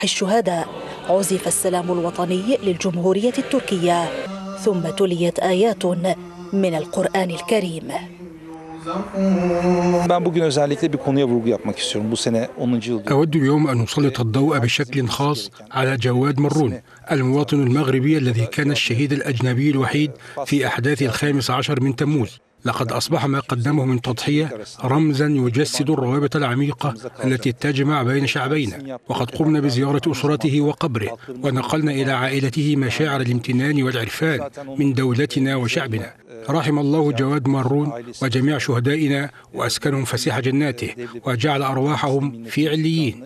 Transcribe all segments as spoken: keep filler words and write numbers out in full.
الشهداء عزف السلام الوطني للجمهورية التركية، ثم تليت آيات من القرآن الكريم. أود اليوم أن نسلط الضوء بشكل خاص على جواد مرون، المواطن المغربي الذي كان الشهيد الأجنبي الوحيد في أحداث الخامس عشر من تموز. لقد أصبح ما قدمه من تضحية رمزا يجسد الروابط العميقة التي تجمع بين شعبينا، وقد قمنا بزيارة أسرته وقبره، ونقلنا إلى عائلته مشاعر الامتنان والعرفان من دولتنا وشعبنا. رحم الله جواد مارون وجميع شهدائنا وأسكنهم فسيح جناته وجعل أرواحهم في عليين.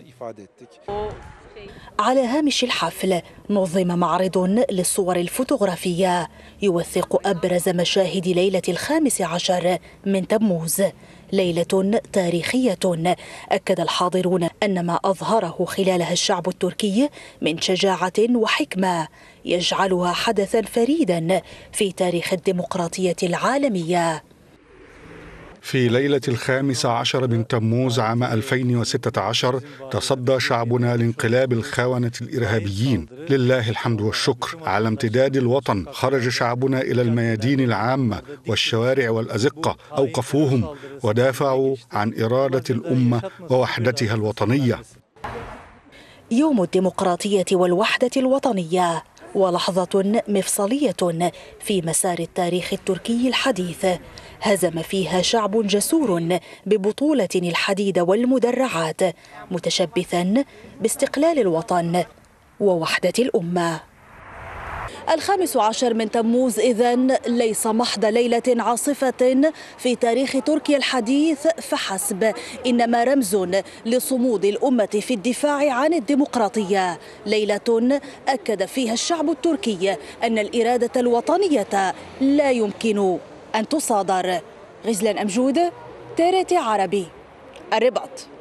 على هامش الحفل نظم معرض للصور الفوتوغرافية يوثق أبرز مشاهد ليلة الخامس عشر من تموز، ليلة تاريخية أكد الحاضرون أن ما أظهره خلالها الشعب التركي من شجاعة وحكمة يجعلها حدثا فريدا في تاريخ الديمقراطية العالمية. في ليلة الخامس عشر من تموز عام ألفين وستة عشر تصدى شعبنا لانقلاب الخونة الإرهابيين. لله الحمد والشكر. على امتداد الوطن خرج شعبنا إلى الميادين العامة والشوارع والأزقة، أوقفوهم ودافعوا عن إرادة الأمة ووحدتها الوطنية. يوم الديمقراطية والوحدة الوطنية، ولحظة مفصلية في مسار التاريخ التركي الحديث، هزم فيها شعب جسور ببطولة الحديد والمدرعات، متشبثا باستقلال الوطن ووحدة الأمة. الخامس عشر من تموز إذن ليس محض ليلة عاصفة في تاريخ تركيا الحديث فحسب، إنما رمز لصمود الأمة في الدفاع عن الديمقراطية، ليلة أكد فيها الشعب التركي أن الإرادة الوطنية لا يمكن أن تصادر. غزلان أمجود، تي آر تي عربي، الرباط.